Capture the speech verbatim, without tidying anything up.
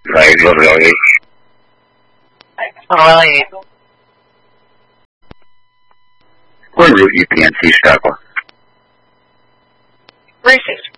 Right, really. Right. What route U P N C struggle? Racist.